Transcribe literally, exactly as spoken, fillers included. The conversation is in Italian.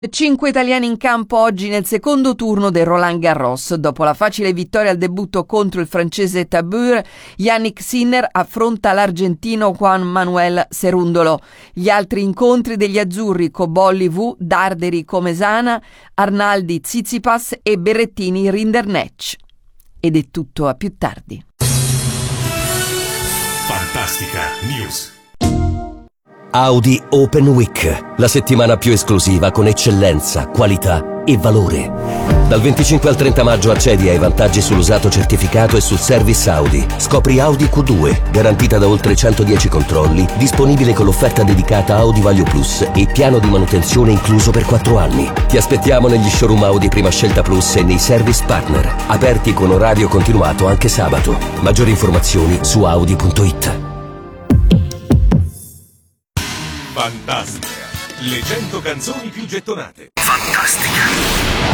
Cinque italiani in campo oggi nel secondo turno del Roland Garros. Dopo la facile vittoria al debutto contro il francese Tabur, Yannick Sinner affronta l'argentino Juan Manuel Cerundolo. Gli altri incontri degli azzurri: Cobolli Vu, Darderi Comesana, Arnaldi Tsitsipas e Berrettini Rinderknech. Ed è tutto, a più tardi. Fantastica News. Audi Open Week, la settimana più esclusiva con eccellenza, qualità e valore. Dal venticinque al trenta maggio accedi ai vantaggi sull'usato certificato e sul service Audi. Scopri Audi Q due, garantita da oltre centodieci controlli, disponibile con l'offerta dedicata Audi Value Plus e piano di manutenzione incluso per quattro anni. Ti aspettiamo negli showroom Audi Prima Scelta Plus e nei service partner, aperti con orario continuato anche sabato. Maggiori informazioni su audi punto it. Fantastica, le cento canzoni più gettonate. Fantastica.